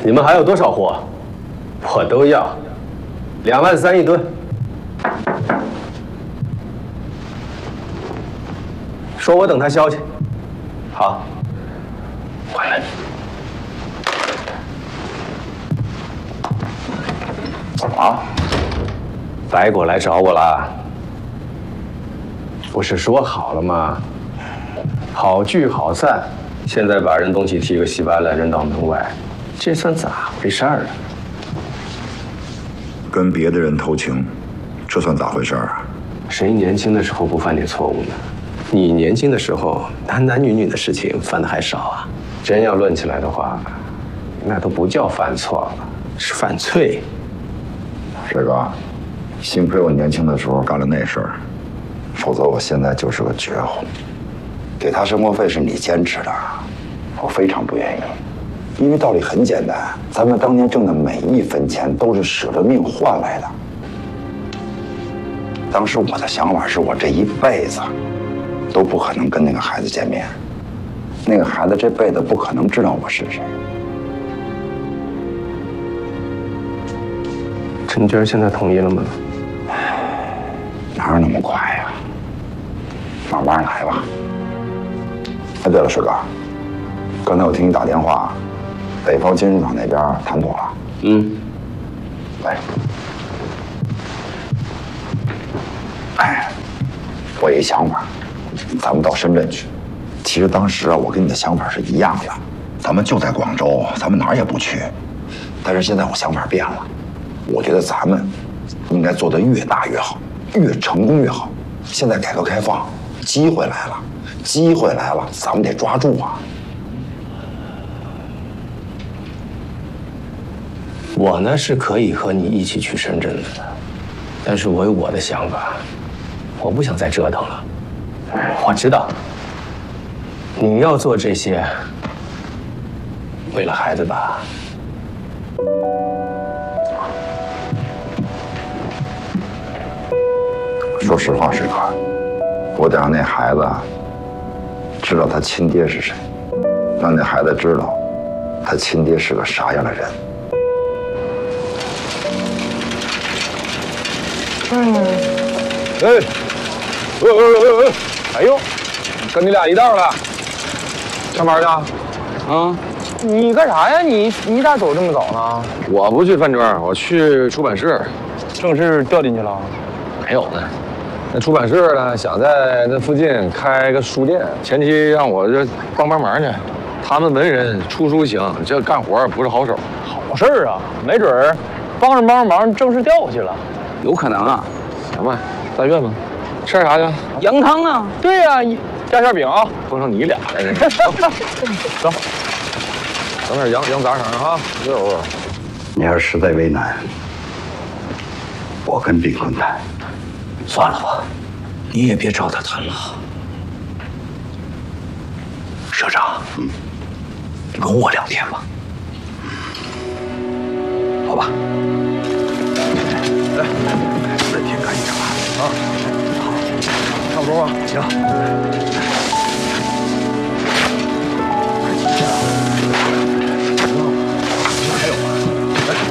你们还有多少货？我都要，2.3万一吨。说我等他消息。好，回来。怎么了？白果来找我了。不是说好了吗？好聚好散。现在把人东西提个稀巴烂扔到门外，这算咋回事儿啊？ 跟别的人偷情，这算咋回事儿啊？ 谁年轻的时候不犯点错误呢？你年轻的时候，男男女女的事情犯的还少啊。真要论起来的话，那都不叫犯错了，是犯罪。 水哥，幸亏我年轻的时候干了那事儿，否则我现在就是个绝户。给他生活费是你坚持的，我非常不愿意。因为道理很简单，咱们当年挣的每一分钱都是舍了命换来的。当时我的想法是我这一辈子都不可能跟那个孩子见面，那个孩子这辈子不可能知道我是谁。 陈娟现在同意了吗？ 哪有那么快呀？慢慢来吧。哎，对了，水哥，刚才我听你打电话，北方金属厂那边谈妥了。来。哎，我有一想法，咱们到深圳去。其实当时啊，我跟你的想法是一样的，咱们就在广州，咱们哪儿也不去。但是现在我想法变了，我觉得咱们应该做得越大越好，越成功越好。现在改革开放，机会来了。机会来了，咱们得抓住啊！ 我呢是可以和你一起去深圳的，但是我有我的想法，我不想再折腾了。我知道你要做这些，为了孩子吧。 说实话，水哥，我得让那孩子知道他亲爹是谁，让那孩子知道他亲爹是个啥样的人。 哎呦，跟你俩一道了，上班去？啊，你干啥呀？你咋走这么早呢？我不去饭庄，我去出版社。正式调进去了？没有呢。那出版社呢，想在那附近开个书店，前期让我这帮忙去。他们文人出书行，这干活不是好手。好事儿啊，没准儿帮着忙，正式调过去了。 有可能啊。 行吧，但愿吧。吃点啥去？ 羊汤啊。 对呀，加馅饼啊，碰上你俩了。走，整点羊杂肠啊，肉。 你要是实在为难，我跟炳坤谈。 算了吧，你也别找他谈了。社长，容我2天吧。好吧。 来，3天干一场啊！ 好，差不多吧。 行。